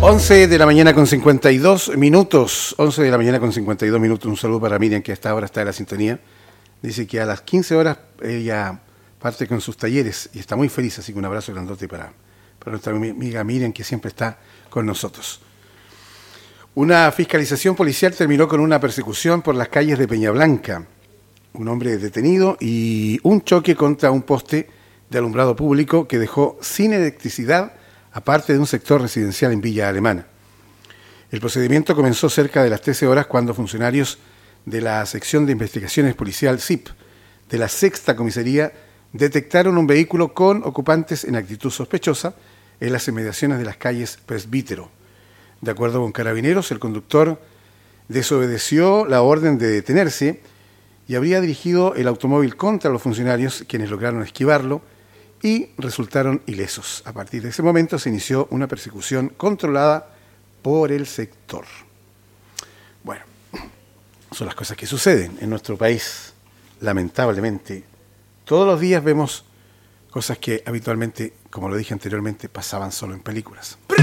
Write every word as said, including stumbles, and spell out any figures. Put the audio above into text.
once de la mañana con cincuenta y dos minutos. once de la mañana con cincuenta y dos minutos. Un saludo para Miriam, que a esta hora está en la sintonía. Dice que a las quince horas ella parte con sus talleres y está muy feliz, así que un abrazo grandote para, para nuestra amiga Miriam, que siempre está con nosotros. Una fiscalización policial terminó con una persecución por las calles de Peñablanca. Un hombre detenido y un choque contra un poste de alumbrado público que dejó sin electricidad a parte de un sector residencial en Villa Alemana. El procedimiento comenzó cerca de las trece horas cuando funcionarios de la sección de investigaciones policial S I P de la sexta comisaría detectaron un vehículo con ocupantes en actitud sospechosa en las inmediaciones de las calles Presbítero. De acuerdo con Carabineros, el conductor desobedeció la orden de detenerse y habría dirigido el automóvil contra los funcionarios, quienes lograron esquivarlo y resultaron ilesos. A partir de ese momento se inició una persecución controlada por el sector. Bueno, son las cosas que suceden en nuestro país, lamentablemente. Todos los días vemos cosas que habitualmente, como lo dije anteriormente, pasaban solo en películas.